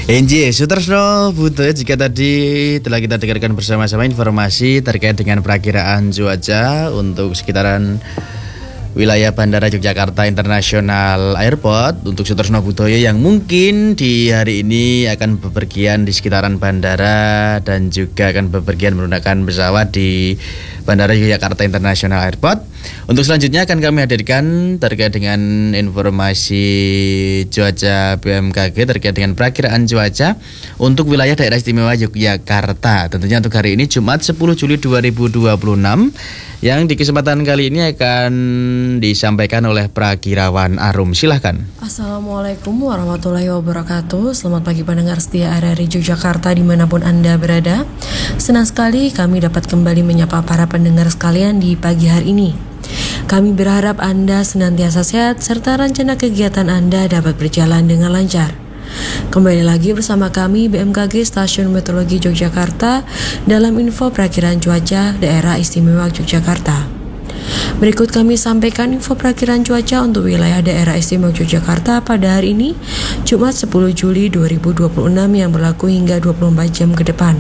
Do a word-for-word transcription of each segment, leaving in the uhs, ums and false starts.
Enji, Sutresno Buto, jika tadi telah kita dengarkan bersama-sama informasi terkait dengan perakiraan cuaca untuk sekitaran wilayah Bandara Yogyakarta International Airport untuk Sutresno Budoyo yang mungkin di hari ini akan bepergian di sekitaran bandara dan juga akan bepergian menggunakan pesawat di Bandara Yogyakarta International Airport. Untuk selanjutnya akan kami hadirkan terkait dengan informasi cuaca B M K G terkait dengan perakiraan cuaca untuk wilayah daerah istimewa Yogyakarta. Tentunya untuk hari ini Jumat sepuluh Juli dua ribu dua puluh enam yang di kesempatan kali ini akan disampaikan oleh Prakirawan Arum. Silahkan. Assalamualaikum warahmatullahi wabarakatuh. Selamat pagi pendengar setia R R I Yogyakarta dimanapun Anda berada. Senang sekali kami dapat kembali menyapa para pendengar sekalian di pagi hari ini. Kami berharap Anda senantiasa sehat serta rencana kegiatan Anda dapat berjalan dengan lancar. Kembali lagi bersama kami B M K G Stasiun Meteorologi Yogyakarta dalam info perakiraan cuaca daerah istimewa Yogyakarta. Berikut kami sampaikan info perakiraan cuaca untuk wilayah daerah istimewa Yogyakarta pada hari ini, Jumat sepuluh Juli dua ribu dua puluh enam yang berlaku hingga dua puluh empat jam ke depan.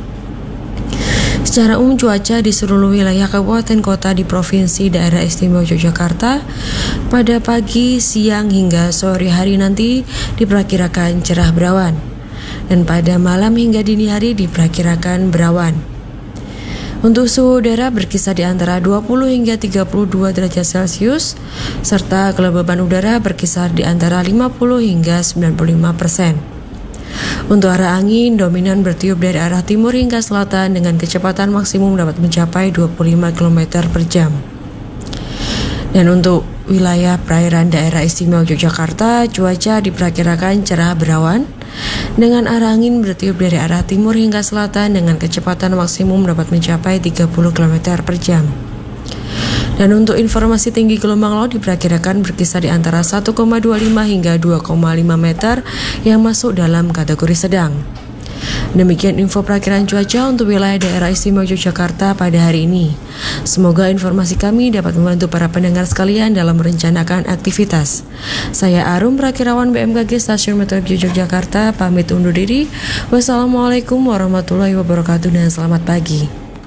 Secara umum cuaca di seluruh wilayah kabupaten kota di Provinsi Daerah Istimewa Yogyakarta pada pagi, siang hingga sore hari nanti diperkirakan cerah berawan, dan pada malam hingga dini hari diperkirakan berawan. Untuk suhu udara berkisar di antara dua puluh hingga tiga puluh dua derajat Celcius, serta kelembaban udara berkisar di antara lima puluh hingga sembilan puluh lima persen. Untuk arah angin dominan bertiup dari arah timur hingga selatan dengan kecepatan maksimum dapat mencapai dua puluh lima kilometer per jam. Dan untuk wilayah perairan daerah istimewa Yogyakarta, cuaca diperkirakan cerah berawan dengan arah angin bertiup dari arah timur hingga selatan dengan kecepatan maksimum dapat mencapai tiga puluh kilometer per jam. Dan untuk informasi tinggi gelombang laut diperkirakan berkisar di antara satu koma dua lima hingga dua koma lima meter yang masuk dalam kategori sedang. Demikian info perakiraan cuaca untuk wilayah daerah istimewa Yogyakarta pada hari ini. Semoga informasi kami dapat membantu para pendengar sekalian dalam merencanakan aktivitas. Saya Arum, Prakirawan B M K G Stasiun Meteorologi Yogyakarta, pamit undur diri. Wassalamualaikum warahmatullahi wabarakatuh dan selamat pagi.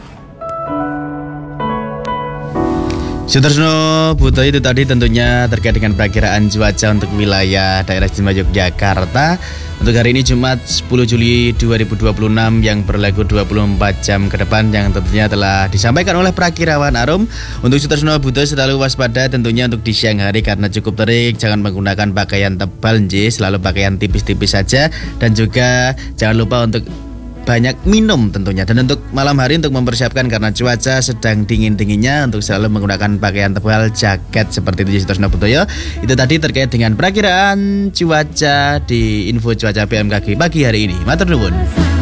Sutresno Buto, itu tadi tentunya terkait dengan perakiraan cuaca untuk wilayah daerah istimewa Yogyakarta untuk hari ini Jumat sepuluh Juli dua ribu dua puluh enam yang berlaku dua puluh empat jam ke depan yang tentunya telah disampaikan oleh Prakirawan Arum. Untuk Sutresno Buto selalu waspada tentunya untuk di siang hari karena cukup terik, jangan menggunakan pakaian tebal nji, selalu pakaian tipis-tipis saja, dan juga jangan lupa untuk banyak minum tentunya. Dan untuk malam hari untuk mempersiapkan karena cuaca sedang dingin-dinginnya untuk selalu menggunakan pakaian tebal, jaket seperti itu Sutresno Budoyo. Itu tadi terkait dengan perakiraan cuaca di info cuaca B M K G pagi hari ini. Matur nuwun.